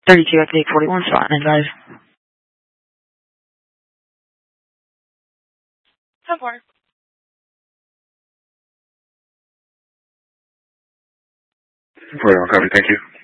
32 at the 841 spot, and guys. 10-4. 41, copy, thank you.